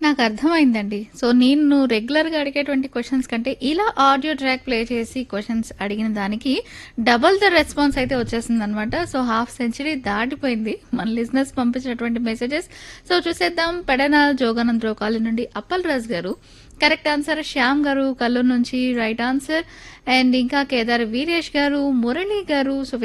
నాకర్థమైందండి. So, నేను రెగ్యులర్‌గా అడిగేటువంటి క్వెషన్స్ కంటే, ఇలా ఆడియో ట్రాక్ ప్లే చేసి క్వెషన్స్ అడిగిన దానికి డబుల్ ద రెస్పాన్స్ అయితే వచ్చేసిందనమాట. సో, హాఫ్ సెంచరీ దాటిపోయింది. మన లిజనర్స్ పంపించినటువంటి మెసేజెస్. సో, చూసేద్దాం. పెడన జోగానందరావు కాలనీ నుండి అప్పల్ రాజు గారు కరెక్ట్ ఆన్సర్. శ్యామ్ గారు కల్లూరు నుంచి రైట్ ఆన్సర్. అండ్ ఇంకా కేదార్ వీరేష్ గారు, మురళి గారు, సో